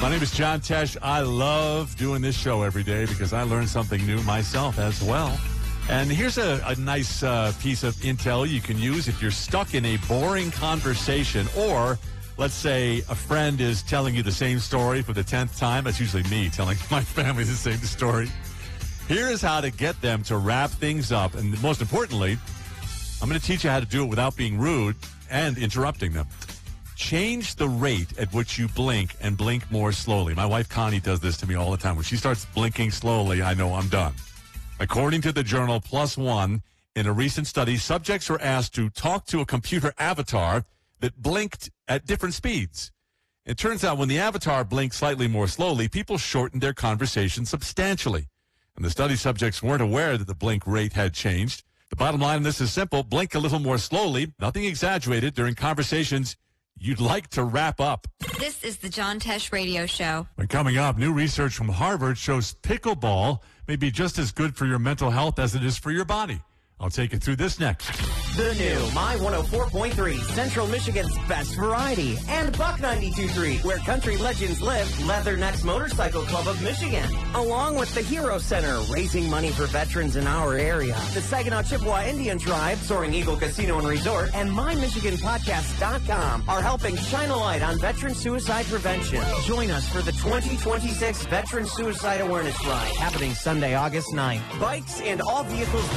My name is John Tesh. I love doing this show every day because I learn something new myself as well. And here's a nice piece of intel you can use if you're stuck in a boring conversation, or let's say a friend is telling you the same story for the 10th time. That's usually me telling my family the same story. Here is how to get them to wrap things up. And most importantly, I'm going to teach you how to do it without being rude and interrupting them. Change the rate at which you blink and blink more slowly. My wife Connie does this to me all the time. When she starts blinking slowly, I know I'm done. According to the journal PLOS ONE, in a recent study, subjects were asked to talk to a computer avatar that blinked at different speeds. It turns out when the avatar blinked slightly more slowly, people shortened their conversation substantially. And the study subjects weren't aware that the blink rate had changed. The bottom line of this is simple. Blink a little more slowly, nothing exaggerated, during conversations you'd like to wrap up. This is the John Tesh Radio Show. And coming up, new research from Harvard shows pickleball may be just as good for your mental health as it is for your body. I'll take you through this next. The new My 104.3, Central Michigan's best variety, and Buck 92.3, where country legends live, Leathernecks Motorcycle Club of Michigan, along with the Hero Center, raising money for veterans in our area, the Saginaw Chippewa Indian Tribe, Soaring Eagle Casino and Resort, and MyMichiganPodcast.com are helping shine a light on veteran suicide prevention. Join us for the 2026 Veteran Suicide Awareness Ride, happening Sunday, August 9th. Bikes and all vehicles